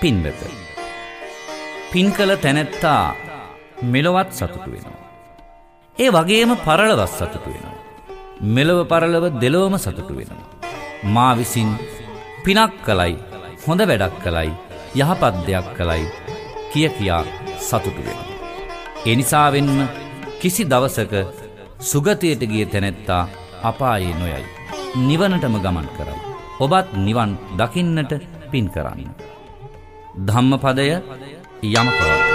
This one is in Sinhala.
පින්වත. පින් කළ තැනැත්තා මෙලොවත් සතුටු වෙනවා. ඒ වගේම පරලොවත් සතුටු වෙනවා. මෙලොව පරලොව දෙලොවම සතුටු වෙනවා. මා විසින් පිනක් කළයි, හොඳ වැඩක් කළයි, යහපත් දෙයක් කළයි කියා සතුටු වෙනවා. ඒ නිසාවෙන්ම කිසි දවසක සුගතියට ගිය තැනැත්තා අපායේ නොයයි. නිවනටම ගමන් කරයි. ඔබත් නිවන් දකින්නට පින් කරන්න. ධම්මපදය යමකවත්